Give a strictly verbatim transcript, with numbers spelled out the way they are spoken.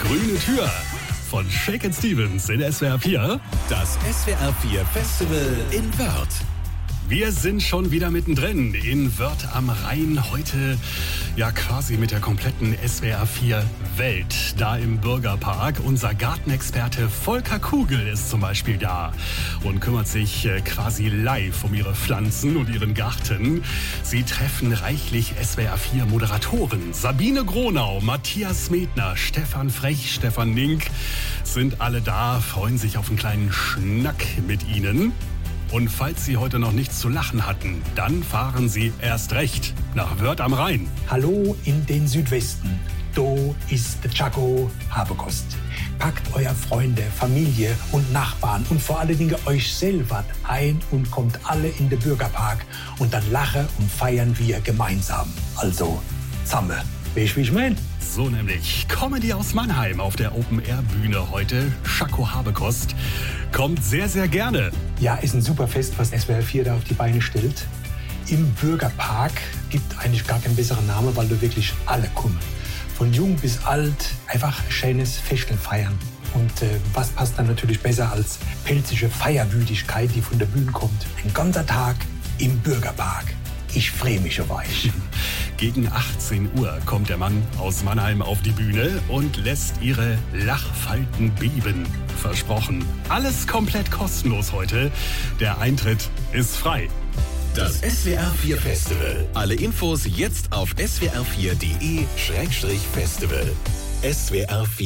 Grüne Tür von Shakin' Stevens in S W R vier. Das S W R vier Festival in Wörth. Wir sind schon wieder mittendrin in Wörth am Rhein. Heute ja quasi mit der kompletten S W R vier Welt. Da im Bürgerpark. Unser Gartenexperte Volker Kugel ist zum Beispiel da und kümmert sich äh, quasi live um ihre Pflanzen und ihren Garten. Sie treffen reichlich S W R vier Moderatoren. Sabine Gronau, Matthias Medner, Stefan Frech, Stefan Nink sind alle da, freuen sich auf einen kleinen Schnack mit ihnen. Und falls Sie heute noch nichts zu lachen hatten, dann fahren Sie erst recht nach Wörth am Rhein. Hallo in den Südwesten. Do ist der Chaco Habekost. Packt euer Freunde, Familie und Nachbarn und vor allen Dingen euch selber ein und kommt alle in den Bürgerpark und dann lachen und feiern wir gemeinsam. Also, zusammen. Weißt du, wie ich mein? So nämlich. Comedy aus Mannheim auf der Open-Air-Bühne heute. Chaco Habekost kommt sehr, sehr gerne. Ja, ist ein super Fest, was S W R vier da auf die Beine stellt. Im Bürgerpark gibt eigentlich gar keinen besseren Namen, weil da wirklich alle kommen. Von jung bis alt einfach ein schönes Festel feiern. Und äh, was passt dann natürlich besser als pelzige Feierwütigkeit, die von der Bühne kommt. Ein ganzer Tag im Bürgerpark. Ich freue mich auf euch. Gegen achtzehn Uhr kommt der Mann aus Mannheim auf die Bühne und lässt ihre Lachfalten beben. Versprochen. Alles komplett kostenlos heute. Der Eintritt ist frei. Das S W R vier Festival. Alle Infos jetzt auf s w r vier punkt d e Schrägstrich Festival. S W R vier